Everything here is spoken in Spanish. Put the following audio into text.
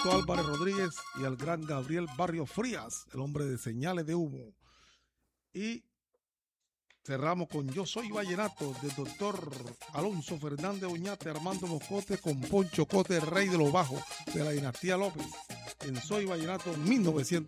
Alberto Álvarez Rodríguez y al gran Gabriel Barrio Frías, el hombre de señales de humo. Y cerramos con Yo Soy Vallenato del doctor Alonso Fernández Oñate, Armando Moscote con Poncho Cote, el rey de los bajos de la dinastía López, en Soy Vallenato 1900.